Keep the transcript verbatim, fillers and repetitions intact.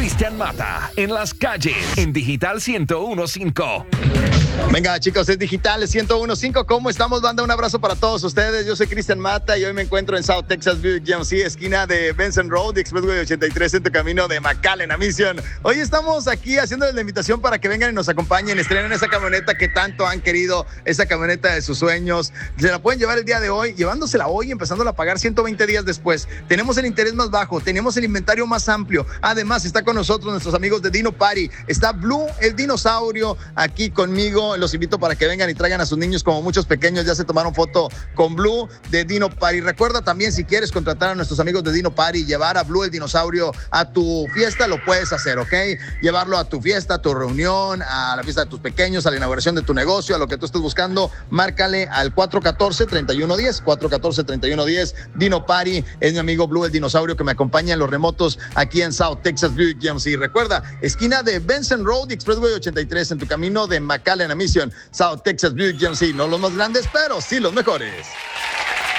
Cristian Mata, en las calles, en Digital ciento uno punto cinco. Venga, chicos, es Digital ciento uno punto cinco. ¿Cómo estamos, banda? Un abrazo para todos ustedes. Yo soy Cristian Mata y hoy me encuentro en South Texas Buick G M C, esquina de Benson Road y Expressway ochenta y tres, en tu camino de McAllen a Mission. Hoy estamos aquí haciéndoles la invitación para que vengan y nos acompañen, estrenen esa camioneta que tanto han querido, esa camioneta de sus sueños. Se la pueden llevar el día de hoy, llevándosela hoy y empezándola a pagar ciento veinte días después. Tenemos el interés más bajo, tenemos el inventario más amplio. Además, está con nosotros nuestros amigos de Dino Party. Está Blue, el dinosaurio, aquí conmigo. Los invito para que vengan y traigan a sus niños, como muchos pequeños ya se tomaron foto con Blue de Dino Party. Recuerda también, si quieres contratar a nuestros amigos de Dino Party y llevar a Blue, el dinosaurio, a tu fiesta, lo puedes hacer, ¿ok? Llevarlo a tu fiesta, a tu reunión, a la fiesta de tus pequeños, a la inauguración de tu negocio, a lo que tú estés buscando. Márcale al cuatro uno cuatro, tres uno uno cero, cuatro uno cuatro, tres uno uno cero. Dino Party es mi amigo Blue, el dinosaurio, que me acompaña en los remotos aquí en South Texas Buick G M C. Recuerda, esquina de Benson Road y Expressway ochenta y tres, en tu camino de McAllen a Mission. South Texas Buick G M C, no los más grandes, pero sí los mejores.